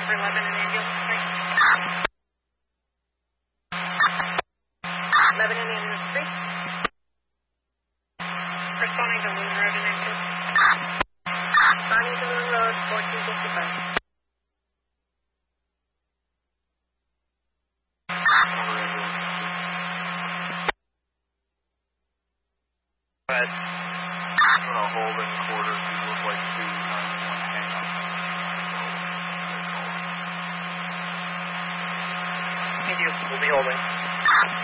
for 11 and ambulance 3. 11 and ambulance 3. Responding to Loon Road and ambulance. Responding to Loon Road, 1455. But holding quarters, you look like 291 hang up. We'll be holding.